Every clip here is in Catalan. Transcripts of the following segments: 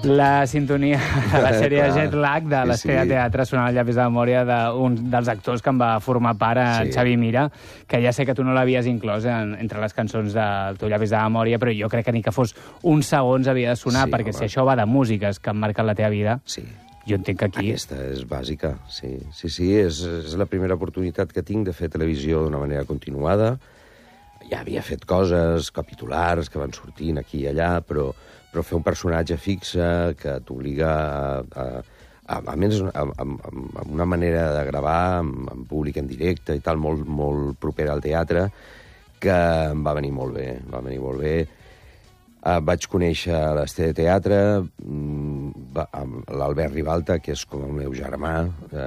La sintonia de la sèrie Jet Lag de l'Estrella Teatre sonava al llapis de memòria d'un dels actors que en va formar part, el Xavi Mira, que ja sé que tu no l'havies inclòs entre les cançons del teu llapis de memòria, però jo crec que ni que fos uns segons havia de sonar, perquè si això va de músiques que han marcat la teva vida, jo entenc que aquí... Aquesta és bàsica, sí. Sí, és la primera oportunitat que tinc de fer televisió d'una manera continuada. Ja havia fet coses capitulars que van sortint aquí i allà, però fer un personatge fixe que t'obliga a més, amb una manera de gravar en públic en directe i tal, molt propera al teatre, que em va venir molt bé, Vaig conèixer l'Estrella Teatre, l'Albert Ribalta, que és com el meu germà,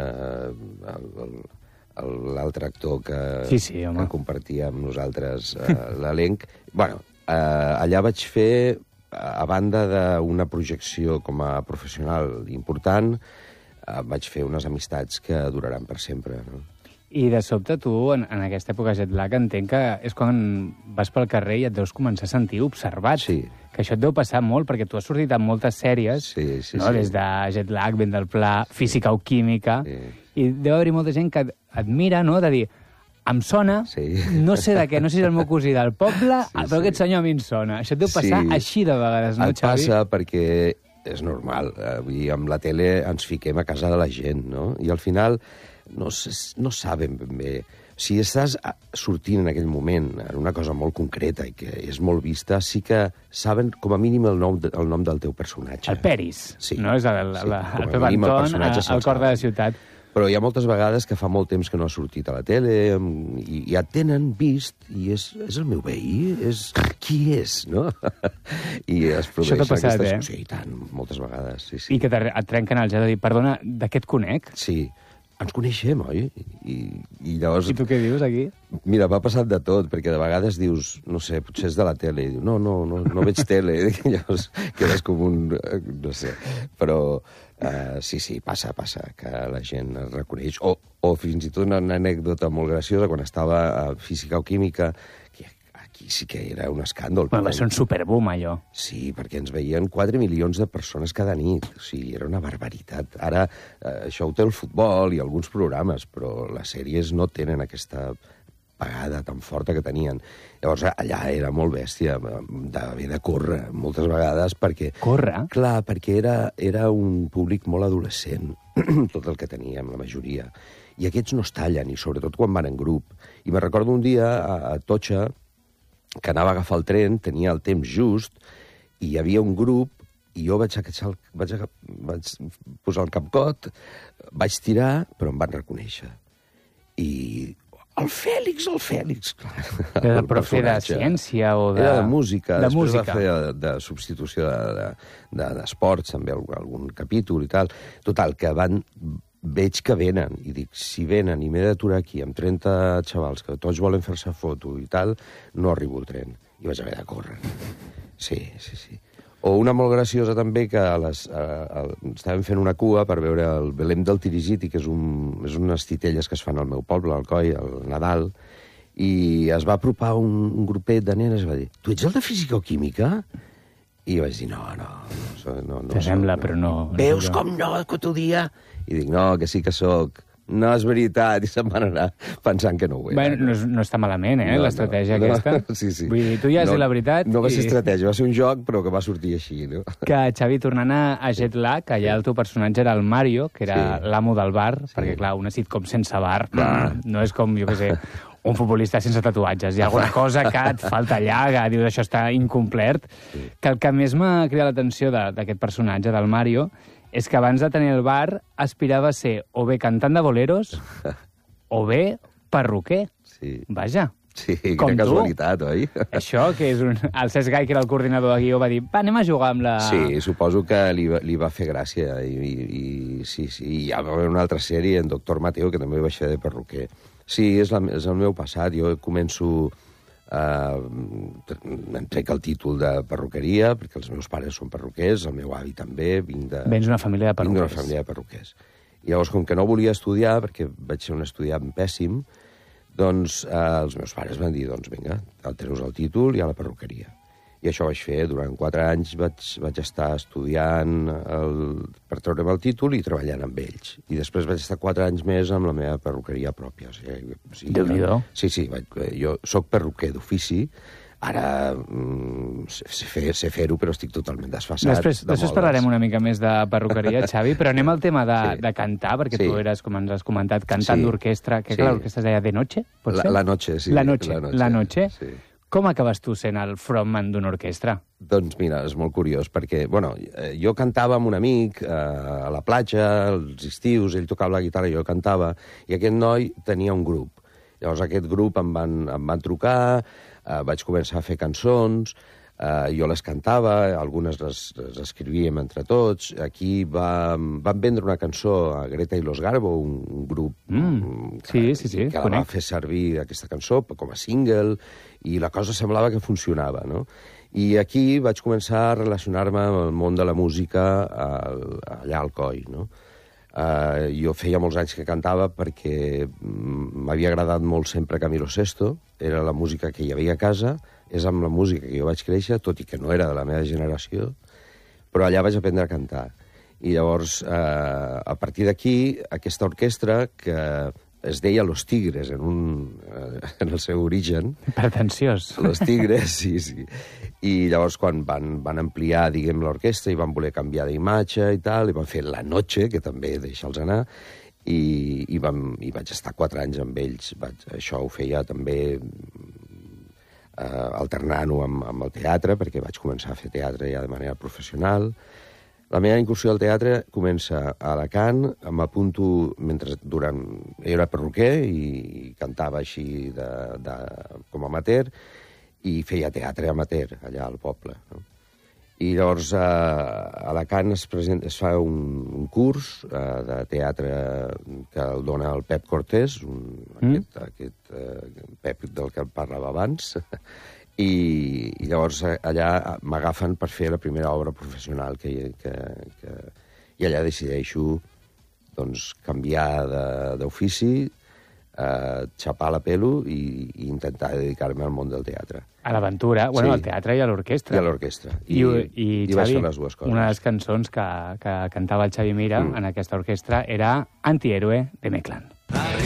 l'altre actor que compartia amb nosaltres l'elenc. Bueno, allà vaig fer, a banda d'una projecció com a professional important, vaig fer unes amistats que duraran per sempre, no? I de sobte tu, en aquesta època Jet Lag, entenc que és quan vas pel carrer i et deus començar a sentir observat. Sí. Que això et deu passar molt, perquè tu has sortit en moltes sèries, des de Jet Lag, Vent del Pla, Física o Química, i deu haver-hi molta gent que et mira, no?, de dir, em sona, no sé de què, no sé si és el meu cosí del poble, però aquest senyor a mi em sona. Això et deu passar així de vegades, no, Xavi? Et passa perquè és normal. Amb la tele ens fiquem a casa de la gent, no? I al final no saben ben bé. Si estàs sortint en aquell moment en una cosa molt concreta i que és molt vista, sí que saben com a mínim el nom del teu personatge. El Peris, no? És el Pep Anton, al cor de la ciutat. Però hi ha moltes vegades que fa molt temps que no ha sortit a la tele i ja tenen vist i és el meu veí, qui és, no? I es produeixen aquestes... Sí, i tant, moltes vegades, sí. I que et trenquen el gel de dir, perdona, de què et conec? Sí, ens coneixem, oi? I llavors... I tu què dius, aquí? Mira, m'ha passat de tot, perquè de vegades dius, no sé, potser és de la tele, i diu, no veig tele, i llavors quedes com un... no sé, però... sí, passa, que la gent es reconeix. O fins i tot una anècdota molt graciosa, quan estava a Física o Química, que aquí sí que era un escàndol. Va ser un superboom, allò. Sí, perquè ens veien 4 milions de persones cada nit. O sigui, era una barbaritat. Ara, això ho té el futbol i alguns programes, però les sèries no tenen aquesta pagada tan forta que tenien. Llavors, allà era molt bèstia d'haver de córrer moltes vegades perquè... Córrer? Clar, perquè era un públic molt adolescent, tot el que teníem, la majoria. I aquests no es tallen, i sobretot quan van en grup. I me'n recordo un dia a Totxa, que anava a agafar el tren, tenia el temps just, i hi havia un grup, i jo vaig posar el capcot, vaig tirar, però em van reconèixer. I... El Fèlix! Era el profe de ciència o de... Era de música. De Després música. va fer de substitució d'esports, també, algun capítol i tal. Total, que veig que venen, i dic, si venen i m'he d'aturar aquí amb 30 xavals que tots volen fer-se foto i tal, no arribo al tren. I vaig haver de córrer. Sí. O una molt graciosa també, que estàvem fent una cua per veure el Belém del Tirisiti, que és unes titelles que es fan al meu poble, al Coi, al Nadal, i es va apropar un grupet de nenes i va dir, tu ets el de Física o Química? I jo vaig dir, no. Te sembla, però no. Veus com no, que t'ho dia? I dic, no, que sí que sóc. No, és veritat, i se'n van anar pensant que no ho era. Bueno, no està malament, l'estratègia aquesta. Sí. Vull dir, tu ja has dit la veritat. No va ser estratègia, va ser un joc, però que va sortir així, no? Que, Xavi, tornant a Jet Lag, allà el teu personatge era el Mario, que era l'amo del bar, perquè, clar, una sitcom sense bar no és com, jo què sé, un futbolista sense tatuatges. Hi ha alguna cosa que et falta allà, que dius, això està incomplert. Que el que més m'ha cridat l'atenció d'aquest personatge, del Mario, és que abans de tenir el bar aspirava a ser o bé cantant de boleros o bé perruquer. Sí. Vaja. Sí, quina casualitat, oi? Això, que és el Cesc Gai, que era el coordinador de guió, va dir, va, anem a jugar amb la... Sí, suposo que li va fer gràcia. I sí, hi va haver una altra sèrie, en Doctor Mateo, que també va ser de perruquer. Sí, és el meu passat. Jo començo... em trec el títol de perruqueria, perquè els meus pares són perruquers, el meu avi també, Vens d'una família de perruquers. Vinc d'una família de perruquers. I llavors, com que no volia estudiar, perquè vaig ser un estudiant pèssim, doncs els meus pares van dir, doncs vinga, treus el títol i a la perruqueria. I això vaig fer. Durant 4 anys vaig estar estudiant per treure'm el títol i treballant amb ells. I després vaig estar 4 anys més amb la meva perruqueria pròpia. Déu-n'hi-do. Sí, jo soc perruquer d'ofici. Ara sé fer-ho, però estic totalment desfasat. Després parlarem una mica més de perruqueria, Xavi, però anem al tema de cantar, perquè tu eres, com ens has comentat, cantant d'orquestra. Que l'orquestra es deia De Noche, pot ser? La Noche, sí. La Noche. Sí. Com acabes tu sent el frontman d'una orquestra? Doncs mira, és molt curiós, perquè jo cantava amb un amic a la platja, als estius, ell tocava la guitarra i jo cantava, i aquest noi tenia un grup. Llavors aquest grup em van trucar, vaig començar a fer cançons, jo les cantava, algunes les escrivíem entre tots. Aquí van vendre una cançó a Greta i los Garbo, un grup que la va fer servir aquesta cançó com a single, i la cosa semblava que funcionava, no? I aquí vaig començar a relacionar-me amb el món de la música allà al Coi, no? Jo feia molts anys que cantava perquè m'havia agradat molt sempre Camilo Sesto, era la música que hi havia a casa, és amb la música que jo vaig créixer, tot i que no era de la meva generació, però allà vaig aprendre a cantar. I llavors, a partir d'aquí, aquesta orquestra, que es deia Los Tigres en el seu origen. Pretensiós. Los Tigres, sí. I llavors, quan van ampliar, diguem, l'orquestra i van voler canviar d'imatge i tal, i van fer La Noche, que també deixa'ls anar, i vaig estar 4 anys amb ells. Això ho feia també alternant-ho amb el teatre, perquè vaig començar a fer teatre ja de manera professional. La meva incursió al teatre comença a Alacant, m'apunto era perruquer i cantava així com a amateur, i feia teatre amateur allà al poble, no? I llavors a Alacant es fa un curs de teatre que el dona el Pep Cortés, aquest Pep del que parlava abans, i llavors allà m'agafen per fer la primera obra professional i allà decideixo canviar d'ofici, xapar la pelo i intentar dedicar-me al món del teatre. A l'aventura, al teatre i a l'orquestra. I a l'orquestra. I vaig Xavi, fer les dues coses. una de les cançons que cantava el Xavi Mira en aquesta orquestra era Antihéroe de Meclán.